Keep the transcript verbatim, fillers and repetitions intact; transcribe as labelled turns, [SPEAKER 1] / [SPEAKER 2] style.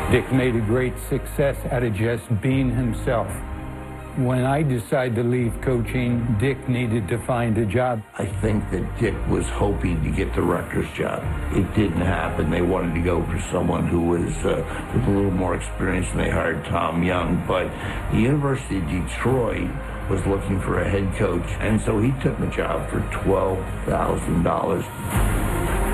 [SPEAKER 1] Dick made a great success out of just being himself. When I decided to leave coaching, Dick needed to find a job.
[SPEAKER 2] I think that Dick was hoping to get the Rutgers job. It didn't happen. They wanted to go for someone who was uh, with a little more experience, and they hired Tom Young. But the University of Detroit was looking for a head coach, and so he took the job for twelve thousand dollars.